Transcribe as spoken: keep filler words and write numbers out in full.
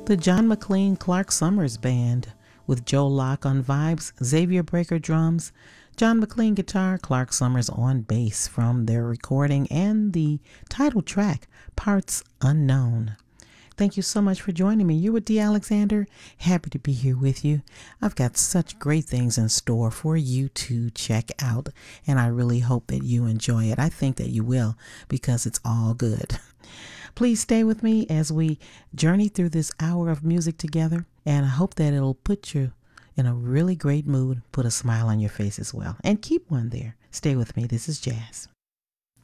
The John McLean Clark Summers Band with Joe Locke on vibes, Xavier Breaker drums, John McLean guitar, Clark Summers on bass from their recording and the title track, Parts Unknown. Thank you so much for joining me. You're with D. Alexander. Happy to be here with you. I've got such great things in store for you to check out, and I really hope that you enjoy it. I think that you will because it's all good. Please stay with me as we journey through this hour of music together, and I hope that it'll put you in a really great mood, put a smile on your face as well, and keep one there. Stay with me. This is Jazz.